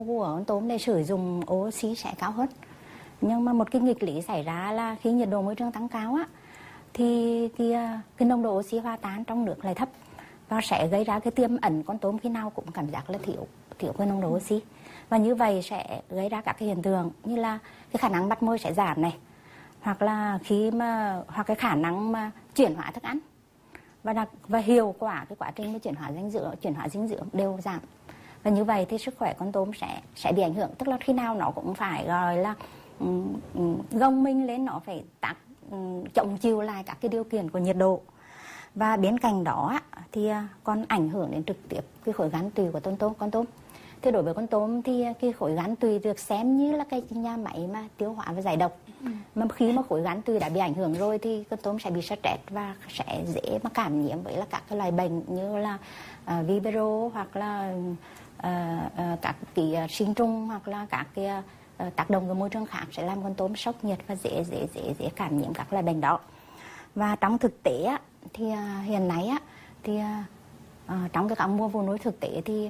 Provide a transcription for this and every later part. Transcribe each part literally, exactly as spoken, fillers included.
của con tôm để sử dụng oxy sẽ cao hơn. Nhưng mà một cái nghịch lý xảy ra là khi nhiệt độ môi trường tăng cao á, thì cái, cái nồng độ oxy hòa tan trong nước lại thấp và sẽ gây ra cái tiềm ẩn con tôm khi nào cũng cảm giác là thiếu thiếu cái nồng độ oxy, và như vậy sẽ gây ra các cái hiện tượng như là cái khả năng bắt mồi sẽ giảm này, hoặc là khi mà hoặc cái khả năng mà chuyển hóa thức ăn và đặc, và hiệu quả cái quá trình mà chuyển hóa dinh dưỡng chuyển hóa dinh dưỡng đều giảm, và như vậy thì sức khỏe con tôm sẽ sẽ bị ảnh hưởng. Tức là khi nào nó cũng phải gọi là um, um, gồng mình lên, nó phải tác um, chống chịu lại các cái điều kiện của nhiệt độ. Và bên cạnh đó thì còn ảnh hưởng đến trực tiếp cái khối gan tụy của con tôm con tôm thì đối với con tôm thì cái khối gan tụy được xem như là cái nhà máy mà tiêu hóa và giải độc. Ừ. Mà khi mà khối gan tụy đã bị ảnh hưởng rồi thì con tôm sẽ bị stress và sẽ dễ mà cảm nhiễm với là các cái loại bệnh như là uh, vibrio, hoặc là uh, uh, các cái uh, sinh trùng, hoặc là các cái uh, tác động của môi trường khác sẽ làm con tôm sốc nhiệt và dễ dễ dễ dễ cảm nhiễm các loại bệnh đó. Và trong thực tế á, thì uh, hiện nay á, thì uh, trong cái các mùa vụ nuôi thực tế thì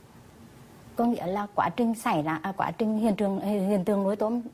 có nghĩa là quá trình xảy ra à, quá trình hiện trường hiện tượng nuôi tôm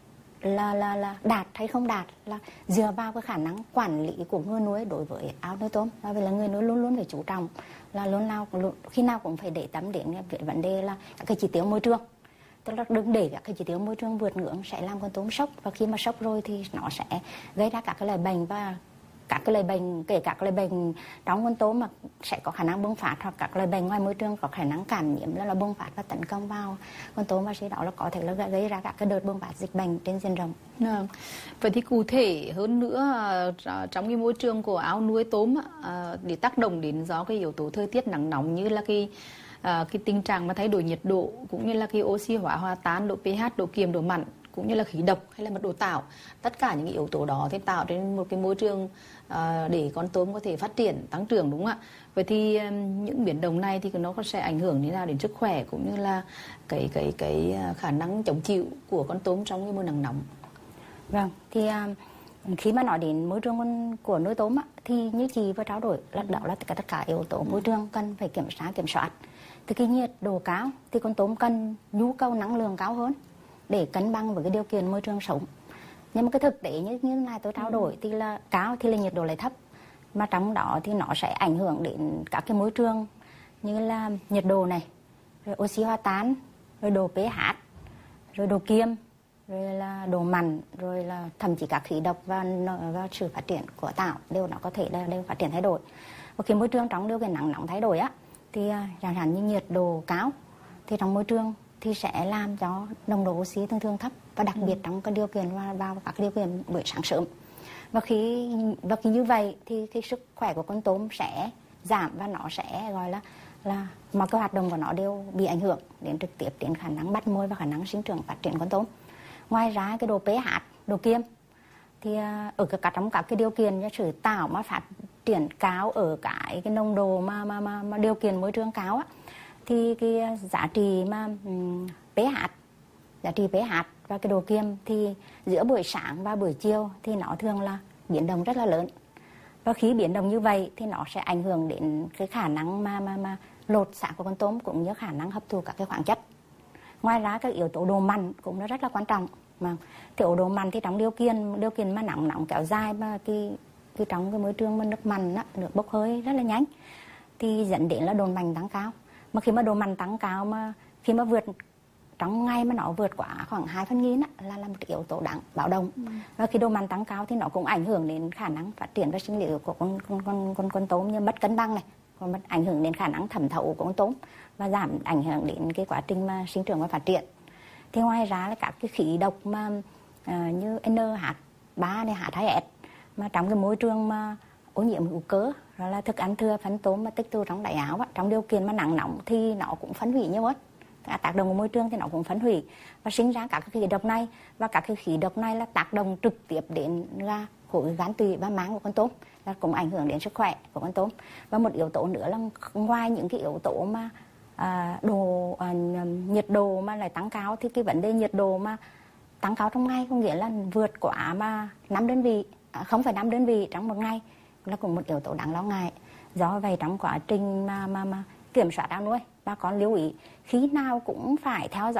là là là đạt hay không đạt là dựa vào cái khả năng quản lý của người nuôi đối với ao nuôi tôm. Và vậy là người nuôi luôn luôn phải chú trọng là luôn nào luôn, khi nào cũng phải để tâm đến cái vấn đề là các cái chỉ tiêu môi trường. Tức là đừng để các cái chỉ tiêu môi trường vượt ngưỡng sẽ làm con tôm sốc, và khi mà sốc rồi thì nó sẽ gây ra các cái loại bệnh, và các cái loại bệnh, kể cả các loại bệnh trong con tôm mà sẽ có khả năng bùng phát, hoặc các loại bệnh ngoài môi trường có khả năng cảm nhiễm là, là bùng phát và tấn công vào con tôm, và sau đó là có thể là gây ra các cái đợt bùng phát dịch bệnh trên diện rộng. À, vậy thì cụ thể hơn nữa, trong cái môi trường của ao nuôi tôm để tác động đến do cái yếu tố thời tiết nắng nóng như là cái À, cái tình trạng mà thay đổi nhiệt độ, cũng như là cái oxy hóa hòa tan, độ pH, độ kiềm, độ mặn, cũng như là khí độc hay là mật độ tảo, tất cả những cái yếu tố đó thì tạo nên một cái môi trường à, để con tôm có thể phát triển tăng trưởng, đúng không ạ? Vậy thì um, những biến động này thì nó sẽ ảnh hưởng đến nào đến sức khỏe cũng như là cái cái cái khả năng chống chịu của con tôm trong cái mùa nắng nóng? Vâng, thì uh, khi mà nói đến môi trường của nuôi tôm á, thì như chị vừa trao đổi là đó là tất cả yếu tố môi trường cần phải kiểm tra kiểm soát. Thì cái nhiệt độ cao thì con tôm cần nhu cầu năng lượng cao hơn để cân bằng với cái điều kiện môi trường sống. Nhưng mà cái thực tế như như này tôi trao đổi thì là cao thì là nhiệt độ lại thấp, mà trong đó thì nó sẽ ảnh hưởng đến các cái môi trường như là nhiệt độ này, rồi oxy hóa tan, rồi độ pH, rồi độ kiềm, rồi là độ mặn, rồi là thậm chí các khí độc và, và sự phát triển của tảo đều nó có thể là đều phát triển thay đổi. Và khi môi trường trong điều kiện nắng nóng thay đổi á, thì chẳng hạn như nhiệt độ cao thì trong môi trường thì sẽ làm cho nồng độ oxy thường thường thấp, và đặc biệt trong cái điều kiện và vào các điều kiện buổi sáng sớm. Và khi và khi như vậy thì cái sức khỏe của con tôm sẽ giảm, và nó sẽ gọi là là mọi cái hoạt động của nó đều bị ảnh hưởng đến trực tiếp đến khả năng bắt mồi và khả năng sinh trưởng phát triển con tôm. Ngoài ra cái độ pH, độ kiềm thì ở cả trong các cái điều kiện như sử tảo mà phát triển cao ở cái cái nồng độ mà mà mà, mà điều kiện môi trường cao á, thì cái giá trị mà um, pH, giá trị pH và cái độ kiềm thì giữa buổi sáng và buổi chiều thì nó thường là biến động rất là lớn. Và khi biến động như vậy thì nó sẽ ảnh hưởng đến cái khả năng mà mà mà lột xác của con tôm, cũng như khả năng hấp thụ các cái khoáng chất. Ngoài ra các yếu tố độ mặn cũng nó rất là quan trọng. Mà thiếu độ mặn thì trong điều kiện điều kiện mà nắng nóng kéo dài, mà cái cái trong cái môi trường mà nước mặn á, nước bốc hơi rất là nhanh thì dẫn đến là độ mặn tăng cao. Mà khi mà độ mặn tăng cao mà khi mà vượt trong ngày mà nó vượt quá khoảng hai phần nghìn á, là là một yếu tố đáng báo động. Ừ. Và khi độ mặn tăng cao thì nó cũng ảnh hưởng đến khả năng phát triển và sinh lý của con con con con con tôm, như mất cân bằng này, còn mất ảnh hưởng đến khả năng thẩm thấu của con tôm và giảm ảnh hưởng đến cái quá trình mà sinh trưởng và phát triển. Thì ngoài ra là các cái khí độc mà uh, như en hát ba này, hát hai ét mà trong cái môi trường mà ô nhiễm hữu cơ, rồi là thức ăn thừa phân tôm mà tích tụ trong đáy áo á, trong điều kiện mà nắng nóng thì nó cũng phân hủy nhiều hơn. Các tác động của môi trường thì nó cũng phân hủy và sinh ra các cái khí độc này, và các cái khí độc này là tác động trực tiếp đến là khối gan tụy và màng của con tôm, là cũng ảnh hưởng đến sức khỏe của con tôm. Và một yếu tố nữa là ngoài những cái yếu tố mà à, độ à, nhiệt độ mà lại tăng cao, thì cái vấn đề nhiệt độ mà tăng cao trong ngày có nghĩa là vượt quá mà năm đơn vị, không phải năm đơn vị trong một ngày, là cũng một yếu tố đáng lo ngại. Do vậy trong quá trình mà mà mà kiểm soát ao nuôi, bà con lưu ý khi nào cũng phải theo dõi